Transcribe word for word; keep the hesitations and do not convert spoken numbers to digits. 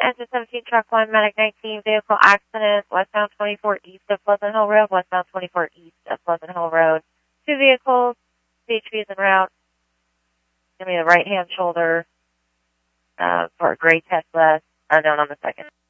engine seventeen, truck one, medic nineteen, vehicle accident, westbound twenty-four east of Pleasant Hill Road, westbound twenty-four east of Pleasant Hill Road. Two vehicles, C H P is en route. Give me the right-hand shoulder uh, for a gray Tesla, unknown on the second.